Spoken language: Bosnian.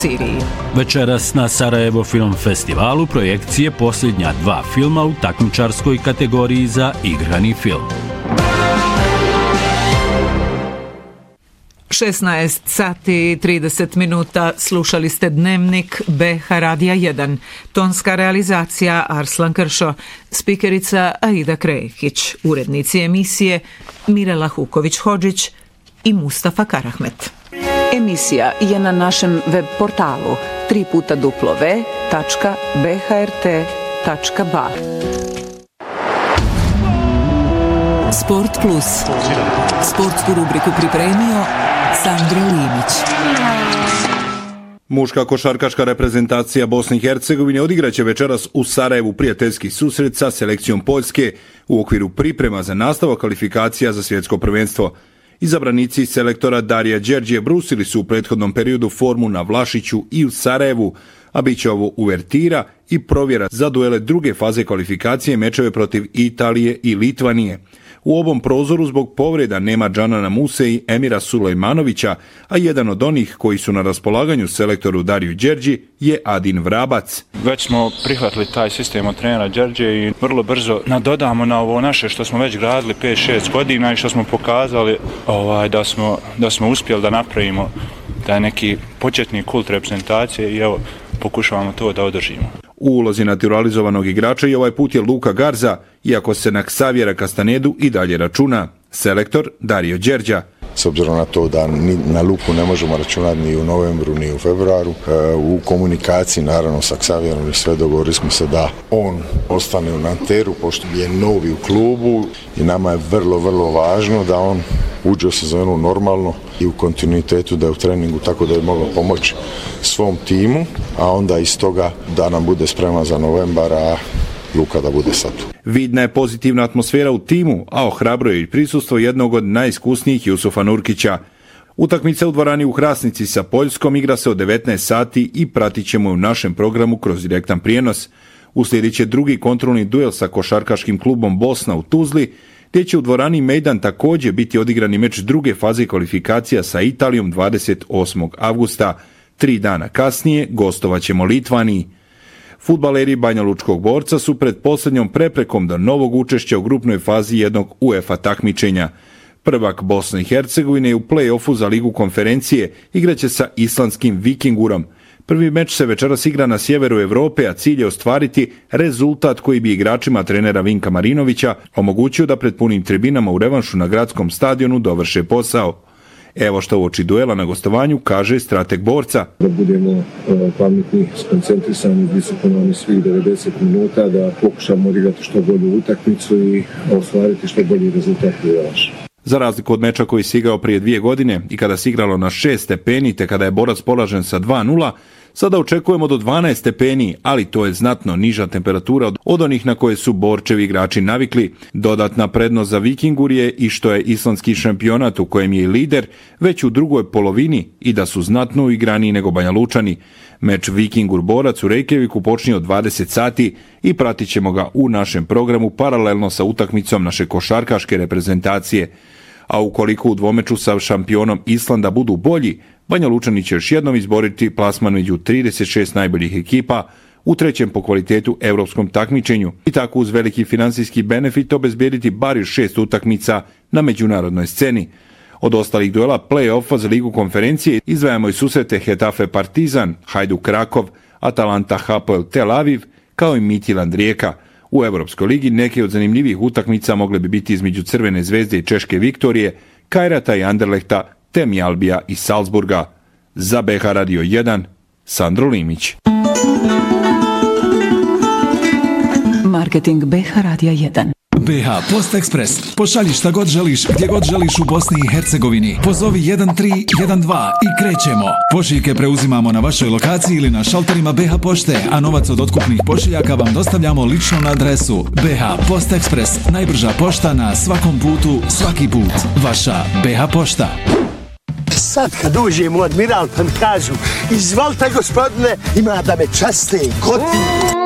Siriji. Večeras na Sarajevo Film Festivalu projekcije posljednja 2 filma u takmičarskoj kategoriji za igrani film. 16 sati i 30 minuta slušali ste Dnevnik BH Radija 1. Tonska realizacija Arslan Kršo, spikerica Aida Krekić, urednici emisije Mirela Huković-Hodžić i Mustafa Karahmet. Emisija je na našem web portalu www.bhrt.ba. Sport Plus. Sportsku rubriku pripremio Sandro Limić. Muška košarkaška reprezentacija Bosne i Hercegovine odigraće večeras u Sarajevu prijateljski susret sa selekcijom Poljske u okviru priprema za nastavak kvalifikacija za svjetsko prvenstvo. Izabranici selektora Darija Đerđije brusili su u prethodnom periodu formu na Vlašiću i u Sarajevu, a bit će ovo uvertira i provjera za duele druge faze kvalifikacije mečeve protiv Italije i Litvanije. U ovom prozoru zbog povreda nema Džanana Muse i Emira Sulejmanovića, a jedan od onih koji su na raspolaganju selektoru Dariju Đerđi je Adin Vrabac. Već smo prihvatili taj sistem od trenera Đerđe i vrlo brzo nadodamo na ovo naše što smo već gradili 5-6 godina i što smo pokazali da smo uspjeli da napravimo taj neki početni kult reprezentacije i evo pokušavamo to da održimo. U ulozi naturalizovanog igrača i ovaj put je Luka Garza, iako se na Ksavjera Kastanedu i dalje računa. Selektor Dario Đerđa. S obzirom na to da ni na Luku ne možemo računati ni u novembru ni u februaru, u komunikaciji naravno sa Ksavjerom i sve dogovorili smo se da on ostane u Nanteru pošto je novi u klubu i nama je vrlo, vrlo važno da on uđe u sezonu normalno i u kontinuitetu, da je u treningu tako da je mogao pomoći svom timu, a onda iz toga da nam bude spreman za novembar, a Luka da bude sad tu. Vidna je pozitivna atmosfera u timu, a ohrabruje i prisustvo jednog od najiskusnijih Jusufa Nurkića. Utakmica u dvorani u Hrasnici sa Poljskom igra se od 19 sati i pratit ćemo u našem programu kroz direktan prijenos. Uslijedit će drugi kontrolni duel sa košarkaškim klubom Bosna u Tuzli, gdje će u dvorani Mejdan također biti odigrani meč druge faze kvalifikacija sa Italijom 28. avgusta. 3 dana kasnije gostovaćemo Litvaniji. Fudbaleri Banjalučkog Borca su pred posljednjom preprekom do novog učešća u grupnoj fazi jednog UEFA takmičenja. Prvak Bosne i Hercegovine u play-offu za Ligu konferencije igraće sa islandskim Vikingurom. Prvi meč se večeras igra na sjeveru Europe, a cilj je ostvariti rezultat koji bi igračima trenera Vinka Marinovića omogućio da pred punim tribinama u revanšu na gradskom stadionu dovrše posao. Evo što uoči duela na gostovanju kaže strateg Borca. Da budemo pametni, skoncentrisani, disciplinovani svih 90 minuta, da pokušamo odigrati što bolju utakmicu i ostvariti što bolji rezultat u revanšu. Za razliku od meča koji se igrao prije 2 godine i kada se igralo na 6 stepeni te kada je Borac polažen sa 2:0, sada očekujemo do 12 stepeni, ali to je znatno niža temperatura od onih na koje su Borčevi igrači navikli. Dodatna prednost za Vikingur je i što je islandski šampionat u kojem je i lider već u drugoj polovini i da su znatno uigraniji nego Banjalučani. Meč Vikingur-Borac u Reykjaviku počinje od 20 sati i pratit ćemo ga u našem programu paralelno sa utakmicom naše košarkaške reprezentacije. A ukoliko u dvomeču sa šampionom Islanda budu bolji, Banjalučani će još jednom izboriti plasman među 36 najboljih ekipa u 3. po kvalitetu europskom takmičenju i tako uz veliki financijski benefit obezbijediti bar još 6 utakmica na međunarodnoj sceni. Od ostalih duela play-offa za Ligu konferencije izdvajamo i susrete Hetafe Partizan, Hajduk Krakov, Atalanta Hapoel Tel Aviv, kao i Midtjylland Rijeka. U Europskoj ligi neke od zanimljivih utakmica mogle bi biti između Crvene zvezde i Češke Viktorije, Kajrata i Anderlehta, te Mjalbija i Salzburga. Za BH Radio 1, Sandro Limić. Marketing BH Radija 1. BH Post Express. Pošalji šta god želiš, gdje god želiš u Bosni i Hercegovini. Pozovi 1312 i krećemo. Pošiljke preuzimamo na vašoj lokaciji ili na šalterima BH Pošte, a novac od otkupnih pošiljaka vam dostavljamo lično na adresu. BH Post Express. Najbrža pošta na svakom putu, svaki put. Vaša BH Pošta. Sad kad uđem u Admiral pa mi kažu, izvalite gospodine, ima da me časte koti.